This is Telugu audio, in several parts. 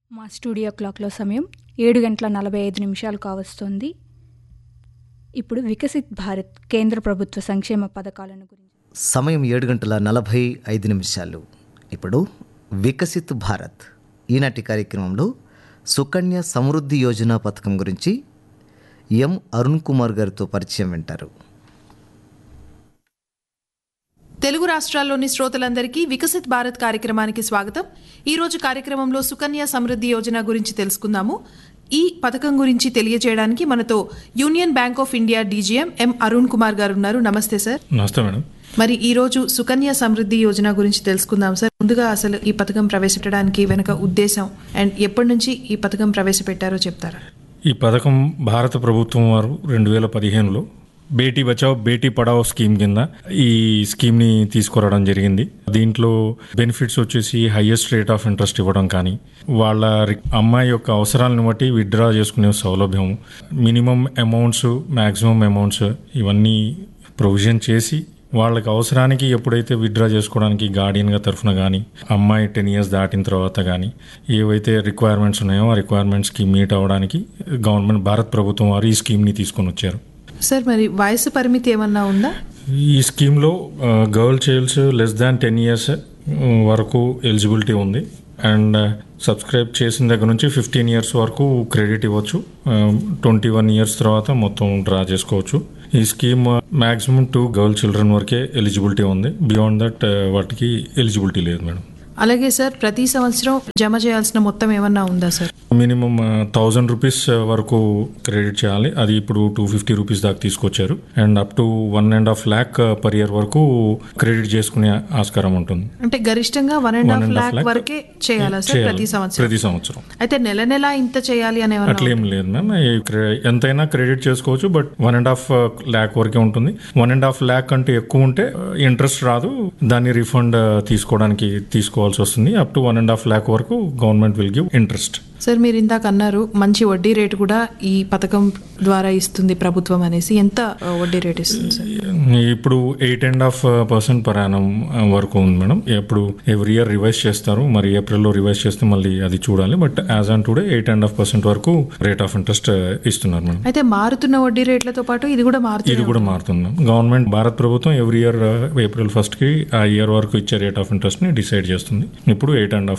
మా స్టూడియో క్లాక్లో సమయం 7:45 కావస్తోంది. ఇప్పుడు వికసిత్ భారత్ కేంద్ర ప్రభుత్వ సంక్షేమ పథకాలను గురించి సమయం 7:45. ఇప్పుడు వికసిత్ భారత్ ఈనాటి కార్యక్రమంలో సుకన్య సమృద్ధి యోజన పథకం గురించి ఎం అరుణ్ కుమార్ గారితో పరిచయం వింటారు. తెలుగు రాష్ట్రాల్లోని శ్రోతలందరికీ వికసిత్ భారత్ కార్యక్రమానికి స్వాగతం. ఈరోజు కార్యక్రమంలో సుకన్య సమృద్ధి యోజన గురించి తెలుసుకుందాము. ఈ పథకం గురించి తెలియజేయడానికి మనతో union bank of India DGM ఎం అరుణ్ కుమార్ గారు ఉన్నారు. నమస్తే సార్. నమస్తే మేడం. మరి ఈ రోజు సుకన్య సమృద్ధి యోజన గురించి తెలుసుకుందాం సార్. ముందుగా అసలు ఈ పథకం ప్రవేశపెట్టడానికి వెనుక ఉద్దేశం అండ్ ఎప్పటి నుంచి ఈ పథకం ప్రవేశపెట్టారో చెప్తారా? ఈ పథకం భారత ప్రభుత్వం వారు 2015లో బేటీ బచావ్ బేటీ పడావ్ స్కీమ్ కింద ఈ స్కీమ్ని తీసుకురావడం జరిగింది. దీంట్లో బెనిఫిట్స్ వచ్చేసి హైయెస్ట్ రేట్ ఆఫ్ ఇంట్రెస్ట్ ఇవ్వడం కానీ, వాళ్ళ అమ్మాయి యొక్క అవసరాలను బట్టి విత్డ్రా చేసుకునే సౌలభ్యం, మినిమం అమౌంట్స్, మ్యాక్సిమం అమౌంట్స్ ఇవన్నీ ప్రొవిజన్ చేసి వాళ్ళకి అవసరానికి ఎప్పుడైతే విత్డ్రా చేసుకోవడానికి గార్డియన్గా తరఫున కానీ, అమ్మాయి 10 years దాటిన తర్వాత కానీ ఏవైతే రిక్వైర్మెంట్స్ ఉన్నాయో ఆ రిక్వైర్మెంట్స్కి మీట్ అవ్వడానికి గవర్నమెంట్ భారత ప్రభుత్వం వారు ఈ స్కీమ్ని తీసుకొని వచ్చారు. సార్, మరి వయసు పరిమితి ఏమన్నా ఉందా? ఈ స్కీమ్లో girl child's less than 10 years వరకు ఎలిజిబిలిటీ ఉంది. అండ్ సబ్స్క్రైబ్ చేసిన దగ్గర నుంచి 15 years వరకు క్రెడిట్ ఇవ్వచ్చు. 21 years తర్వాత మొత్తం డ్రా చేసుకోవచ్చు. ఈ స్కీమ్ మ్యాక్సిమం 2 girl children వరకే ఎలిజిబిలిటీ ఉంది. బియాండ్ దట్ వాటికి ఎలిజిబిలిటీ లేదు మేడం. అలాగే సార్, ప్రతి సంవత్సరం జమ చేయాల్సిన మొత్తం ఏమన్నా ఉందా సార్? మినిమం 1000 rupees వరకు క్రెడిట్ చేయాలి. అది ఇప్పుడు 250 rupees దాకా తీసుకొచ్చారు. And up to 1.5 lakh per year వరకు క్రెడిట్ చేసుకునే ఆస్కారం ఉంటుంది. అంటే గరిష్టంగా 1.5 lakh వరకే చేయాలా సార్ ప్రతి సంవత్సరం? అయితే నెల నెల ఇంత చేయాలి అనే అట్లేం లేదు మ్యామ్. ఎంతైనా క్రెడిట్ చేసుకోవచ్చు. బట్ 1.5 lakh వరకే ఉంటుంది. 1.5 lakh కంటే ఎక్కువ ఉంటే ఇంట్రెస్ట్ రాదు. దాన్ని రిఫండ్ తీసుకోవాల్సి వస్తుంది. అప్ టు 1.5 lakh వరకు government will give interest. Sir, మీరు ఇందాక అన్నారు మంచి వడ్డీ రేటు కూడా ఈ పథకం ద్వారా ఇస్తుంది ప్రభుత్వం అనేసి. ఎంత వడ్డీ రేట్ ఇస్తుంది సార్? ఇప్పుడు 8.5% per annum వరకు ఉంది మేడం. ఇప్పుడు ఎవ్రీ ఇయర్ రివైజ్ చేస్తారు. మరి ఏప్రిల్లో రివైజ్ చేస్తే మళ్ళీ అది చూడాలి. బట్ యాజ్ ఆన్ టుడే 8.5% వరకు రేట్ ఆఫ్ ఇంట్రెస్ట్ ఇస్తున్నారు మేడం. అయితే మారుతున్న వడ్డీ రేట్లతో పాటు ఇది కూడా మారుతుంది. గవర్నమెంట్ భారత ప్రభుత్వం ఎవ్రీ ఇయర్ April 1st కి ఆ ఇయర్ వరకు ఇచ్చే రేట్ ఆఫ్ ఇంట్రెస్ట్ ని డిసైడ్ చేస్తుంది. ఇప్పుడు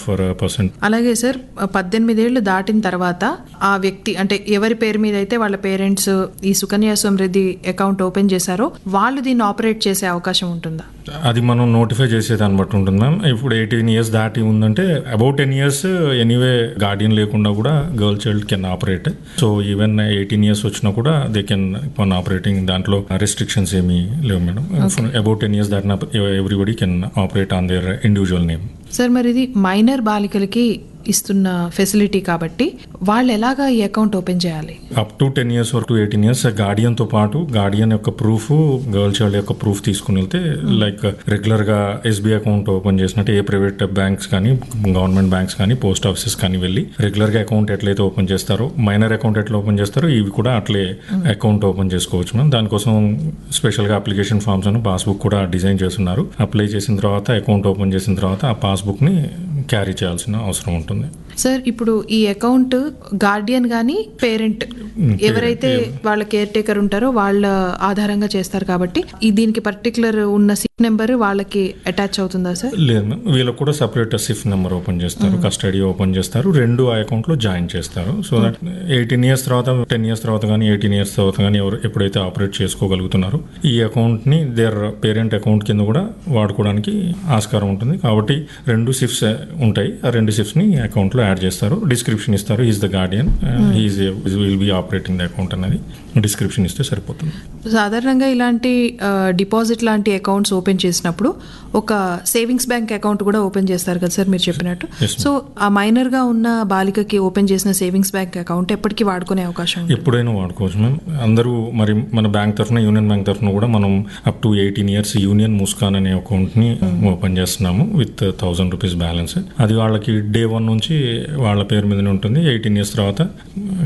8.5%. అలాగే సార్, 18 ఏళ్లు దాటిన తర్వాత ఆ వ్యక్తి, అంటే ఎవరి పేరు మీద అయితే వాళ్ళ పేరెంట్స్ ఈ సుకన్య సమృద్ధి అకౌంట్ ఓపెన్ చేశారో వాళ్ళు దీన్ని ఆపరేట్ చేసే అవకాశం ఉంటుందా? అది మనం నోటిఫై చేసేదాన్ని బట్టి ఉంటుంది మ్యామ్. ఇప్పుడు 18 years దాటి ఉందంటే అబౌట్ 10 years ఎనీవే గార్డియన్ లేకుండా కూడా girl child can operate. So even 18 years వచ్చినా కూడా దే కెన్ వన్ ఆపరేటింగ్. దాంట్లో రెస్ట్రిక్షన్స్ ఏమీ లేవు మేడం. అబౌట్ 10 years దాటిన everybody can operate on their individual name. Sir, మరి ఇది మైనర్ బాలికలకి ఇస్తున్న ఫెసిలిటీ కాబట్టి వాళ్ళు ఎలాగా ఈ అకౌంట్ ఓపెన్ చేయాలి? అప్ టు 10 years వరకు 18 years గార్డియన్ తో పాటు గార్డియన్ యొక్క ప్రూఫ్, గర్ల్ చైల్డ్ యొక్క ప్రూఫ్ తీసుకుని వెళ్తే లైక్ రెగ్యులర్ గా SBI అకౌంట్ ఓపెన్ చేసినట్టు ఏ ప్రైవేట్ బ్యాంక్స్ కానీ, గవర్నమెంట్ బ్యాంక్స్ కానీ, పోస్ట్ ఆఫీసెస్ కానీ వెళ్ళి రెగ్యులర్ గా అకౌంట్ ఎట్లయితే ఓపెన్ చేస్తారో, మైనర్ అకౌంట్ ఎట్లా ఓపెన్ చేస్తారో ఇవి కూడా అట్లే అకౌంట్ ఓపెన్ చేసుకోవచ్చు మనం. దానికోసం స్పెషల్ గా అప్లికేషన్ ఫామ్స్ అని పాస్బుక్ కూడా డిజైన్ చేస్తున్నారు. అప్లై చేసిన తర్వాత, అకౌంట్ ఓపెన్ చేసిన తర్వాత ఆ పాస్బుక్ ని క్యారీ చేయాల్సిన అవసరం ఉంటుంది. సార్, ఇప్పుడు ఈ అకౌంట్ గార్డియన్ గానీ పేరెంట్ ఎవరైతే వాళ్ళ కేర్ టేకర్ ఉంటారో వాళ్ళ ఆధారంగా చేస్తారు కాబట్టి దీనికి పర్టికులర్ ఉన్న సిఫ్ నెంబర్ వాళ్ళకి అటాచ్ అవుతుందా సార్? లేదు మ్యామ్, వీళ్ళకి కూడా సపరేట్ సిఫ్ నెంబర్ ఓపెన్ చేస్తారు, కస్టడీ ఓపెన్ చేస్తారు, రెండు ఆ అకౌంట్ లో జాయిన్ చేస్తారు. సో దట్ 18 years తర్వాత, 10 years తర్వాత కానీ, 18 years తర్వాత కానీ ఎవరు ఎప్పుడైతే ఆపరేట్ చేసుకోగలుగుతున్నారో ఈ అకౌంట్ ని దేర్ పేరెంట్ అకౌంట్ కింద కూడా వాడుకోవడానికి ఆస్కారం ఉంటుంది. కాబట్టి 2 సిఫ్స్ ఉంటాయి. ఆ 2 సిఫ్స్ ని అకౌంట్ లో యాడ్ చేస్తారు. డిస్క్రిప్షన్ ఇస్తారు, is the Guardian, will be operating the account అనేది డిస్క్రిప్షన్ ఇస్తే సరిపోతుంది. సాధారణంగా ఇలాంటి డిపాజిట్ లాంటి అకౌంట్స్ ఓపెన్ చేసినప్పుడు ఒక సేవింగ్స్ బ్యాంక్ అకౌంట్ కూడా ఓపెన్ చేస్తారు కదా సార్ మీరు చెప్పినట్టు. సో ఆ మైనర్ గా ఉన్న బాలికకి ఓపెన్ చేసిన సేవింగ్స్ బ్యాంక్ అకౌంట్ ఎప్పటికీ వాడుకునే అవకాశం? ఎప్పుడైనా వాడుకోవచ్చు మ్యామ్. అందరూ మరి మన బ్యాంక్ తరఫున, యూనియన్ బ్యాంక్ తరఫున కూడా మనం up to 18 years union Muskan అనే అకౌంట్ ని ఓపెన్ చేస్తున్నాము విత్ 1000 rupees బ్యాలెన్స్. అది వాళ్ళకి day 1 నుంచి వాళ్ళ పేరు మీదనే ఉంటుంది. 18 years తర్వాత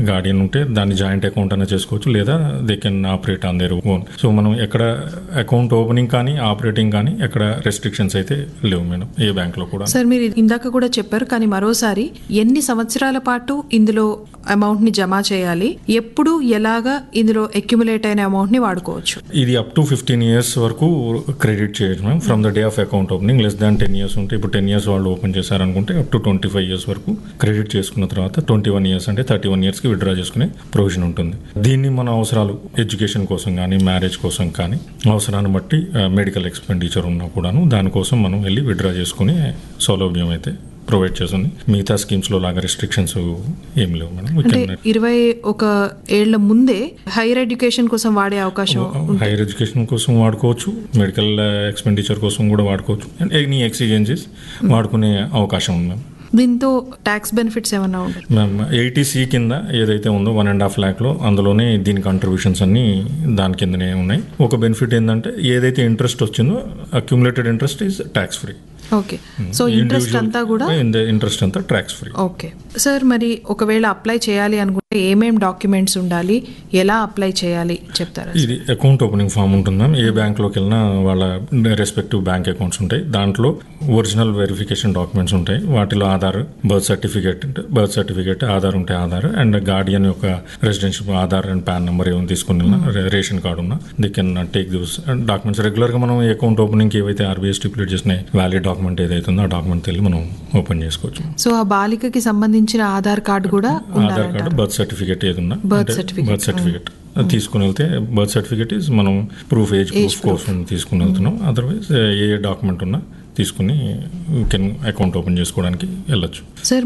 గార్డియన్ ఉంటే దాన్ని జాయింట్ అకౌంట్ అనే చేసుకోవచ్చు, లేదా they can operate on their own. So మనం ఎక్కడ అకౌంట్ ఓపెనింగ్ కానీ ఆపరేటింగ్ కానీ ఎక్కడ రెస్ట్రిక్షన్స్ అయితే లేవు మేడం, ఏ బ్యాంక్ లో కూడా. సార్ మీరు ఇందాక కూడా చెప్పారు, కానీ మరోసారి ఎన్ని సంవత్సరాల పాటు ఇందులో అమౌంట్ ని జమ చేయాలి, ఎప్పుడు ఎలాగా ఇందులో అక్యుములేట్ అయిన అమౌంట్ ని వాడుకోవచ్చు? ఇది అప్ టు 15 years వరకు క్రెడిట్ చేయొచ్చు ma'am, from the day of account opening. Less than 10 years ఉంటే, ఇప్పుడు 10 years వాళ్ళు ఓపెన్ చేశారనుకుంటే అప్ టు 25 years వరకు క్రెడిట్ చేసుకున్న తర్వాత 21 years అంటే 31 years కి విత్డ్రా చేసుకునే ప్రొవిజన్ ఉంటుంది. దీన్ని మన అవసరాలు ఎడ్యుకేషన్ కోసం కానీ మ్యారేజ్ కోసం కానీ అవసరాన్ని బట్టి మెడికల్ ఎక్స్పెండిచర్ ఉన్నా కూడాను దానికోసం మనం వెళ్ళి విత్డ్రా చేసుకునే సౌలభ్యం అయితే ప్రొవైడ్ చేస్తుంది. మిగతా స్కీమ్స్ లో లాగా రెస్ట్రిక్షన్స్ ఏం లేవు మేడం. అంటే 21 ఏళ్ల ముందే హైయర్ ఎడ్యుకేషన్ కోసం వాడే అవకాశం, హైయర్ ఎడ్యుకేషన్ కోసం వాడుకోవచ్చు, మెడికల్ ఎక్స్పెండిచర్ కోసం కూడా వాడుకోవచ్చు, అండ్ ఎనీ ఎక్స్చేంజెస్ వాడుకునే అవకాశం ఉంది మ్యామ్. దీంతో ట్యాక్స్ బెనిఫిట్స్ ఏమన్నా ఉంటాయి మ్యామ్? 80C కింద ఏదైతే ఉందో 1.5 lakh అందులోనే దీని కాంట్రిబ్యూషన్స్ అన్ని దాని కిందనే ఉన్నాయి. ఒక బెనిఫిట్ ఏంటంటే ఏదైతే ఇంట్రెస్ట్ వచ్చిందో accumulated interest is tax free. Okay, so interest అంతా కూడా ఇంట్రెస్ట్ అంతా ట్యాక్స్ ఫ్రీ. ఓకే సార్, మరి ఒకవేళ అప్లై చేయాలి అనుకుంటే ఏమేం డాక్యుమెంట్స్ ఉండాలి, ఎలా అప్లై చేయాలి చెప్తారా? ఇది అకౌంట్ ఓపెనింగ్ ఫామ్ ఉంటుంది మ్యామ్. ఏ బ్యాంక్లోకి వెళ్ళినా వాళ్ళ రెస్పెక్టివ్ బ్యాంక్ అకౌంట్స్ ఉంటాయి. దాంట్లో ఒరిజినల్ వెరిఫికేషన్ డాక్యుమెంట్స్ ఉంటాయి. వాటిలో ఆధార్, బర్త్ సర్టిఫికేట్, ఆధార్ ఉంటే ఆధార్, అండ్ గార్డియన్ యొక్క residential Aadhaar and pan number ఏమైనా తీసుకుని రేషన్ కార్డు ఉన్నా they can take this documents. Regular గా మనం అకౌంట్ ఓపెనింగ్ ఏవైతే ఆర్బీఐ స్టిపులేట్ చేసిన వ్యాలిడ్ డాక్యుమెంట్ ఏదైతే ఉందో ఆ డాక్యుమెంట్ వెళ్ళి మనం ఓపెన్ చేసుకోవచ్చు. సో ఆ బాలికకి సంబంధించిన ఆధార్ కార్డు కూడా, ఆధార్ కార్డు, బర్త్ సర్టిఫికేట్ ఏదున్నా, బర్త్ సర్టిఫికేట్ తీసుకుని వెళ్తే, బర్త్ సర్టిఫికేట్ ఈజ్ మనం ఏజ్ ప్రూఫ్ కోసం తీసుకుని వెళ్తున్నాం. అదర్వైజ్ ఏ డాక్యుమెంట్ ఉన్నా తీసుకుని అకౌంట్ ఓపెన్ చేసుకోవడానికి వెళ్ళొచ్చు. సార్